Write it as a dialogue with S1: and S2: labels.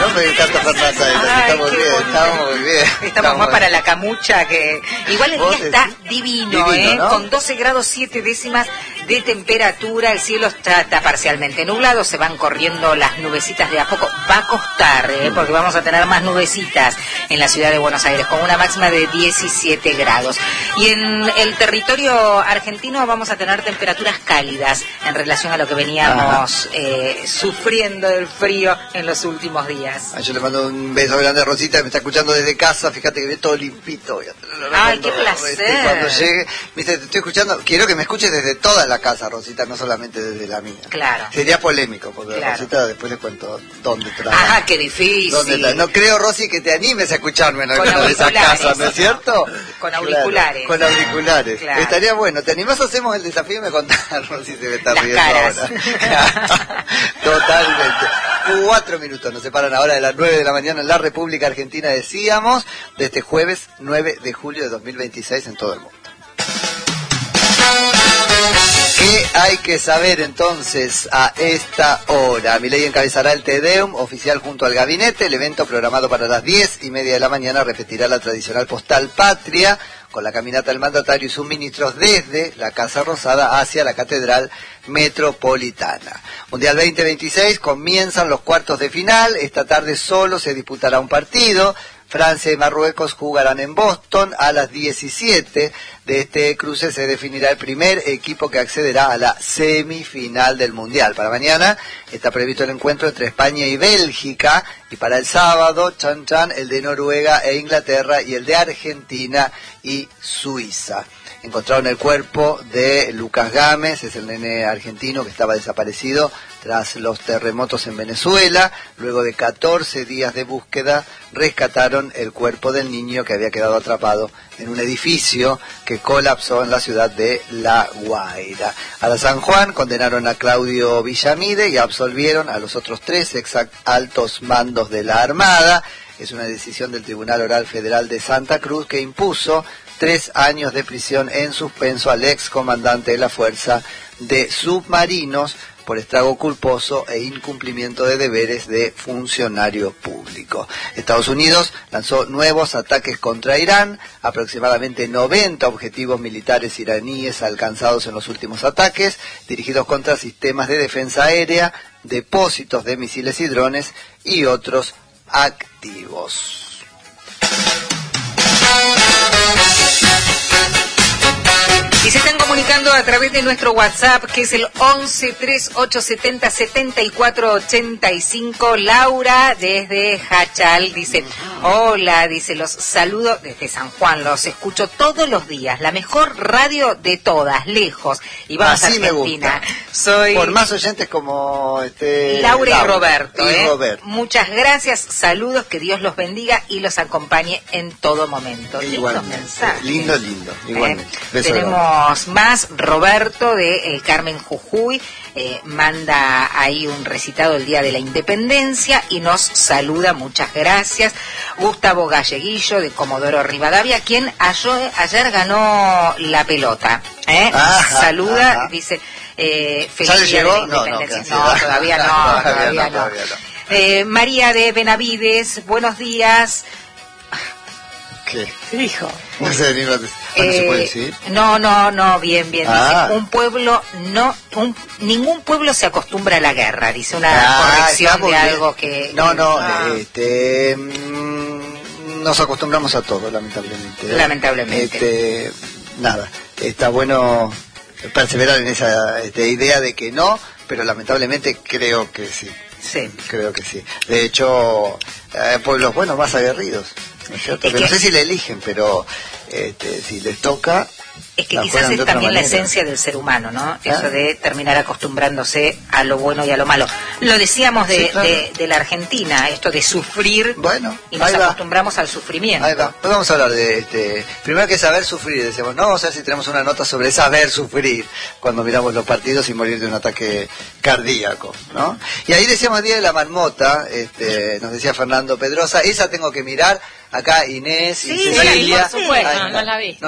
S1: no me encanta Fernanda. Estamos bien, estamos muy bien.
S2: Estamos más para la camucha que... Igual el día está divino, ¿no? Con 12 grados 7 décimas de temperatura, el cielo está parcialmente nublado, se van corriendo las nubecitas de a poco. Va a costar, porque vamos a tener más nubecitas en la ciudad de Buenos Aires, con una máxima de 17 grados. Y en el territorio argentino vamos a tener temperaturas cálidas en relación a lo que veníamos sufriendo del frío en los últimos días.
S1: Yo le mando un beso grande a Rosita, que me está escuchando desde casa. Fíjate que ve todo limpito.
S2: Ay, qué placer.
S1: Cuando llegue, me dice, te estoy escuchando. Quiero que me escuches desde toda la casa, Rosita, no solamente desde la mía.
S2: Claro.
S1: Sería polémico, porque Rosita después le cuento dónde trabaja.
S2: Ajá, qué difícil.
S1: No creo, Rosy, que te animes a escucharme en alguna de esas casas, ¿no es cierto?
S2: Con auriculares.
S1: Claro, con auriculares.
S2: Claro.
S1: Estaría bueno. ¿Te animás? Hacemos el desafío y me contás, Rosy, se me está riendo
S2: caras.
S1: ahora. Totalmente. 4 minutos nos separan ahora de las 9 de la mañana en la República Argentina, decíamos, de este jueves 9 de julio de 2026 en todo el mundo. ¿Qué hay que saber entonces a esta hora? Milei encabezará el Te Deum oficial junto al gabinete. El evento, programado para las 10:30 de la mañana, repetirá la tradicional postal patria, con la caminata del mandatario y sus ministros desde la Casa Rosada hacia la Catedral Metropolitana. Mundial 2026, comienzan los cuartos de final. Esta tarde solo se disputará un partido. Francia y Marruecos jugarán en Boston. A las 17 de este cruce se definirá el primer equipo que accederá a la semifinal del Mundial. Para mañana está previsto el encuentro entre España y Bélgica, y para el sábado, el de Noruega e Inglaterra, y el de Argentina y Suiza. Encontraron el cuerpo de Lucas Gámez, es el nene argentino que estaba desaparecido tras los terremotos en Venezuela. Luego de 14 días de búsqueda, rescataron el cuerpo del niño que había quedado atrapado en un edificio que colapsó en la ciudad de La Guaira. A la San Juan condenaron a Claudio Villamide y absolvieron a los otros 3 ex altos mandos de la Armada. Es una decisión del Tribunal Oral Federal de Santa Cruz que impuso 3 años de prisión en suspenso al ex comandante de la Fuerza de Submarinos por estrago culposo e incumplimiento de deberes de funcionario público. Estados Unidos lanzó nuevos ataques contra Irán, aproximadamente 90 objetivos militares iraníes alcanzados en los últimos ataques, dirigidos contra sistemas de defensa aérea, depósitos de misiles y drones y otros activos.
S2: Y se están comunicando a través de nuestro WhatsApp, que es el 11 3870 7485. Laura, desde Hachal, dice: hola, dice, los saludo desde San Juan, los escucho todos los días, la mejor radio de todas, lejos. Y vamos a Argentina. Soy
S1: por más oyentes como
S2: Laura y Roberto.
S1: Roberto.
S2: Muchas gracias, saludos, que Dios los bendiga y los acompañe en todo momento. Lindos mensajes.
S1: Lindo, igualmente.
S2: Tenemos más. Roberto de Carmen Jujuy manda ahí un recitado el Día de la Independencia y nos saluda, muchas gracias. Gustavo Galleguillo de Comodoro Rivadavia, quien ayer ganó la pelota. Saluda, dice feliz Día de la Independencia. No, todavía no. María de Benavides, buenos días.
S1: ¿Qué
S2: dijo?
S1: No sé, ¿no se puede decir?
S2: No, bien. Dice, ningún pueblo se acostumbra a la guerra, dice una corrección de algo que...
S1: Nos acostumbramos a todo, lamentablemente.
S2: Lamentablemente.
S1: Nada, está bueno perseverar en esa idea de que no, pero lamentablemente creo que sí.
S2: Sí.
S1: Creo que sí. De hecho, pueblos, más aguerridos, ¿no es cierto? Que no sé si le eligen, pero si les toca...
S2: Es que quizás es también la esencia del ser humano, ¿no? Eso de terminar acostumbrándose a lo bueno y a lo malo. Lo decíamos de la Argentina, esto de sufrir, y nos acostumbramos al sufrimiento.
S1: Ahí va. Pues vamos a hablar de primero que saber sufrir, decíamos, no, vamos a ver si tenemos una nota sobre saber sufrir cuando miramos los partidos y morir de un ataque cardíaco, ¿no? Y ahí decíamos Día de la Marmota, nos decía Fernando Pedrosa, esa tengo que mirar, acá Inés y Cecilia.
S3: Sí, por supuesto, no la vi.